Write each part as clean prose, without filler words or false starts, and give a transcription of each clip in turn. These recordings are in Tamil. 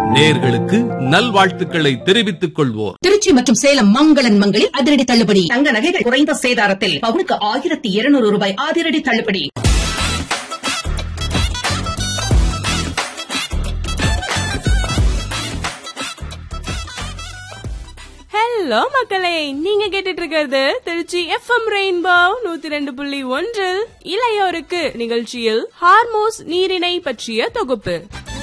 நேயர்களுக்கு நல்வாழ்த்துக்களை தெரிவித்துக் கொள்வோர். திருச்சி மற்றும் சேலம் மங்களன் மங்களில் அதிரடி தள்ளுபடி. தங்க நகைகள் குறைந்த சேதாரத்தில் பவுனுக்கு 1200 ரூபாய் அதிரடி தள்ளுபடி. ஹலோ மக்களே, நீங்க கேட்டுட்டு இருக்கிறது திருச்சி FM ரெயின்போ 102.1 இளையோருக்கு நிகழ்ச்சியில் ஹார்மோஸ் நீரிணை பற்றிய தொகுப்பு.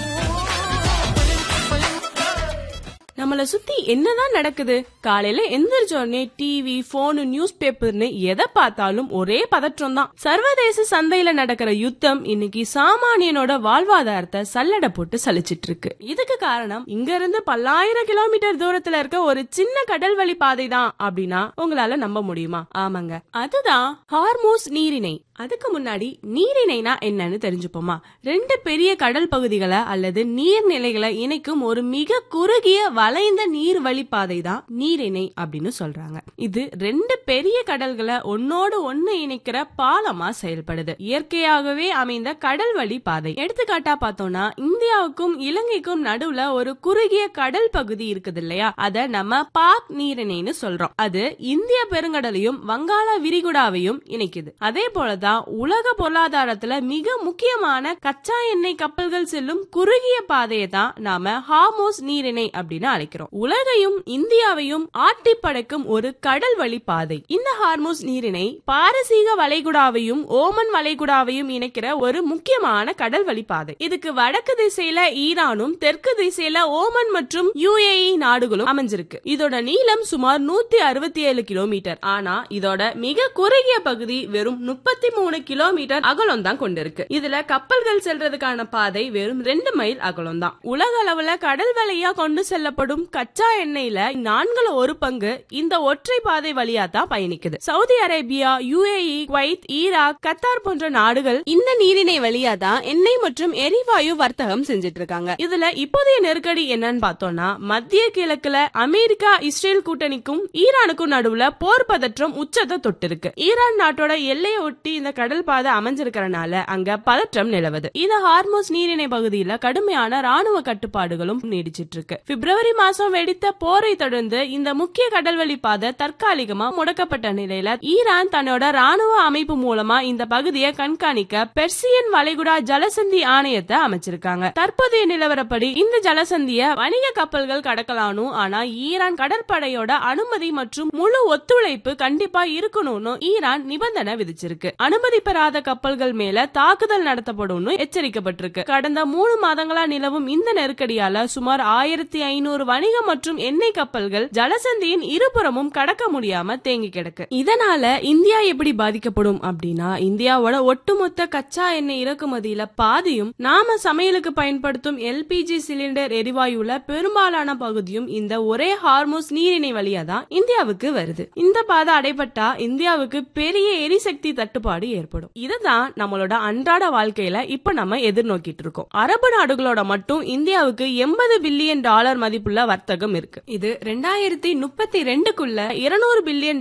நம்மள சுத்தி என்னதான் நடக்குது? காலையில எந்திரிச்ச உடனே டிவி, போன், நியூஸ் பேப்பர்னு எதை பார்த்தாலும் ஒரே பதற்றம் தான். சர்வதேச சந்தையில நடக்கிற யுத்தம் இன்னைக்கு சாமானியனோட வாழ்வாதாரத்தை சல்லடை போட்டு சலிச்சிட்டு இருக்கு. இதுக்கு காரணம் இங்க இருந்து பல்லாயிரம் கிலோமீட்டர் தூரத்துல இருக்க ஒரு சின்ன கடல்வழி பாதை தான் அப்படின்னா உங்களால நம்ப முடியுமா? ஆமாங்க, அதுதான் ஹார்மோஸ் நீரிணை. அதுக்கு முன்னாடி நீரிணைனா என்னன்னு தெரிஞ்சுப்போமா? ரெண்டு பெரிய கடல் பகுதிகளை அல்லது நீர்நிலைகளை இணைக்கும் ஒரு மிக குறுகிய வளைந்த நீர் வழிப்பாதை தான் நீரிணை அப்படின்னு சொல்றாங்க. இது ரெண்டு பெரிய கடல்களை ஒன்னோடு ஒன்னு இணைக்கிற பாலமா செயல்படுது. இயற்கையாகவே அமைந்த கடல் வழி பாதை. எடுத்துக்காட்டா பார்த்தோம்னா, இந்தியாவுக்கும் இலங்கைக்கும் நடுவுல ஒரு குறுகிய கடல் பகுதி இருக்குது இல்லையா, அத நம்ம பாக் நீரிணைன்னு சொல்றோம். அது இந்திய பெருங்கடலையும் வங்காள விரிகுடாவையும் இணைக்குது. அதே போலதான் உலக பொருளாதாரத்துல மிக முக்கியமான கச்சா எண்ணெய் கப்பல்கள் செல்லும் குறுகிய பாதையை தான் நாம ஹார்மோஸ் நீரிணை அப்படின்னு அழைக்கிறோம். உலகையும் இந்தியாவையும் ஆட்டி படைக்கும் ஒரு கடல் வழி பாதை. இந்த ஹார்மோஸ் நீரிணை பாரசீக வளைகுடாவையும் ஓமன் வளைகுடாவையும் இணைக்கிற ஒரு முக்கியமான கடல் வழி பாதை. இதுக்கு வடக்கு திசையில ஈரானும் தெற்கு திசையில ஓமன் மற்றும் UAE நாடுகளும் அமைஞ்சிருக்கு. இதோட நீளம் சுமார் 167 கிலோமீட்டர். ஆனா இதோட மிக குறுகிய பகுதி வெறும் 33 கிலோமீட்டர் அகலம் தான் கொண்டிருக்கு. இதுல கப்பல்கள் செல்றதுக்கான பாதை வெறும் 2 மைல் அகலம் தான். உலக அளவுல கடல் வழியா கொண்டு செல்லப்படும் கச்சா எண்ணெயில 1/4 பங்கு இந்த ஒற்றை பாதை வழியா தான் பயணிக்குது. Saudi Arabia, UAE, Kuwait, Iraq, Qatar போன்ற நாடுகள் இந்த நீரிணை வழியா தான் எண்ணெய் மற்றும் எரிவாயு வர்த்தகம் செஞ்சிட்டு இருக்காங்க. இதுல இப்போதைய நெருக்கடி என்னன்னு பார்த்தோம்னா, மத்திய கிழக்குல அமெரிக்கா இஸ்ரேல் கூட்டணிக்கும் ஈரானுக்கும் நடுவுல போர் பதற்றம் உச்சத்தை தொட்டு இருக்கு. ஈரான் நாட்டோட எல்லையை ஒட்டி இந்த கடல் பாதை அமைஞ்சிருக்கிறனால அங்க பதற்றம் நிலவுது. இந்த ஹார்மோஸ் நீரிணை பகுதியில கடுமையான ராணுவ கட்டுப்பாடுகளும் நீடிச்சிட்டு இருக்கு. பிப்ரவரி மாசம் வெடித்த போரை தொடர்ந்து இந்த முக்கிய கடல்வழி பாதை தற்காலிகமா முடக்கப்பட்ட நிலையில ஈரான் தன்னோட ராணுவ அமைப்பு மூலமா இந்த பகுதியை கண்காணிக்க பெர்சியன் வளைகுடா ஜலசந்தி ஆணையத்தை அமைச்சிருக்காங்க. தற்போதைய நிலவரப்படி இந்த ஜலசந்திய வணிக கப்பல்கள் கடக்கலானும், ஆனா ஈரான் கடற்படையோட அனுமதி மற்றும் முழு ஒத்துழைப்பு கண்டிப்பா இருக்கணும்னு ஈரான் நிபந்தனை விதிச்சிருக்கு. அனுமதி பெறாத கப்பல்கள் மேல தாக்குதல் நடத்தப்படும் எச்சரிக்கப்பட்டிருக்கு. கடந்த 3 மாதங்களா நிலவும் இந்த நெருக்கடியால சுமார் 1500 வணிக மற்றும் எண்ணெய் கப்பல்கள் ஜலசந்தியின் இருபுறமும் கடக்க முடியாம தேங்கி கிடக்கு. இதனால இந்தியா எப்படி பாதிக்கப்படும் அப்படின்னா, இந்தியாவோட ஒட்டுமொத்த கச்சா எண்ணெய் இறக்குமதியில பாதியும், நாம சமையலுக்கு பயன்படுத்தும் LPG சிலிண்டர் எரிவாயுல பெரும்பாலான பகுதியும் இந்த ஒரே ஹார்மோஸ் நீரிணை வழியா தான் இந்தியாவுக்கு வருது. இந்த பாதை அடைபட்டா இந்தியாவுக்கு பெரிய எரிசக்தி தட்டுப்பாடு ஏற்படும். இதுதான் நம்மளோட அன்றாட வாழ்க்கையில இப்ப நம்ம எதிர்நோக்கிட்டு இருக்கோம். அரபு நாடுகளோட மட்டும் இந்தியாவுக்கு $80 பில்லியன் மதிப்புள்ள வர்த்தகம் இருக்கு. இது 2032க்குள்ள $200 பில்லியன்